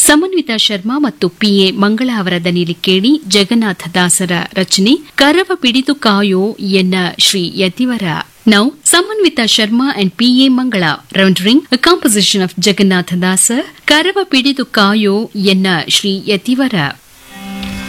ಸಮನ್ವಿತ ಶರ್ಮಾ ಮತ್ತು ಪಿಎ ಮಂಗಳ ಅವರ ದನಿಯಲ್ಲಿ ಕೇಳಿ ಜಗನ್ನಾಥ ದಾಸರ ರಚನೆ ಕರವ ಪಿಡಿದು ಕಾಯೋ ಎನ್ನ Shri ಯತಿವರ. Now, Samanvita Sharma and P.A. Mangala rendering a composition of Jagannatha Dasa, Karava Pididu Kayo Yenna Shri Yativara.